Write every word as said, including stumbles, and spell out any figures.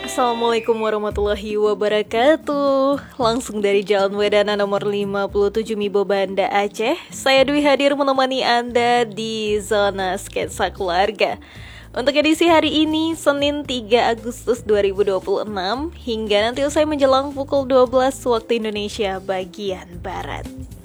Assalamualaikum warahmatullahi wabarakatuh. Langsung dari Jalan Wedana nomor lima puluh tujuh Mibo Banda Aceh, saya Dwi hadir menemani Anda di Zona Sketsa Keluarga. Untuk edisi hari ini, Senin tiga Agustus dua ribu dua puluh enam, hingga nanti usai menjelang pukul dua belas waktu Indonesia bagian Barat.